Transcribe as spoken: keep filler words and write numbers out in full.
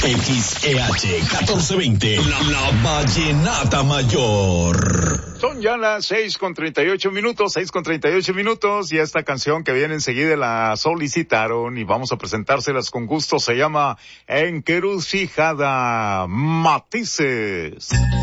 X E H catorce veinte, la, la Vallenata Mayor. Son ya las seis con treinta y ocho minutos, seis con treinta y ocho minutos, y esta canción que viene enseguida la solicitaron y vamos a presentárselas con gusto. Se llama Encrucijada, Matices.